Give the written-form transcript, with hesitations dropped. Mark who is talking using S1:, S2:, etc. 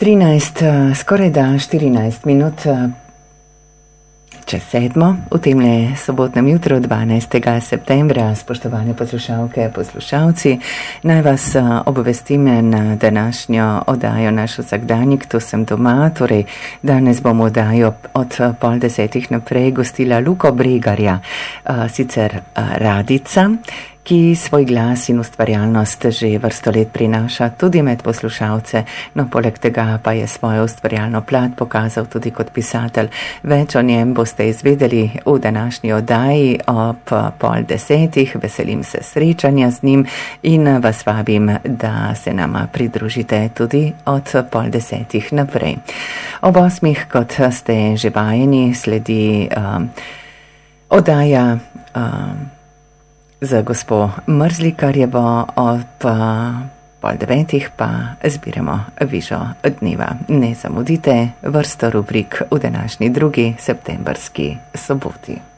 S1: Skoraj da 14 minut čez 7. v temle sobotnem jutru 12. septembra, spoštovane poslušalke, poslušalci, naj vas obvestim na današnjo oddajo Naš vsakdanjik, tu sem doma, torej danes bom oddajo od 9:30 naprej gostila Luko Bregarja, sicer Radica, ki svoj glas in ustvarjalnost že vrsto let prinaša tudi med poslušalce, no poleg tega pa je svojo ustvarjalno plat pokazal tudi kot pisatelj. Več o njem boste izvedeli v današnji oddaji ob 9:30. Veselim se srečanja z njim in vas vabim, da se nama pridružite tudi od 9:30 naprej. Ob 8, kot ste že vajeni, sledi oddaja za gospo Mrzlikarjevo, ob 8:30 pa zbiramo vižo dneva. Ne zamudite vrsto rubrik v današnji 2. septembrski soboti.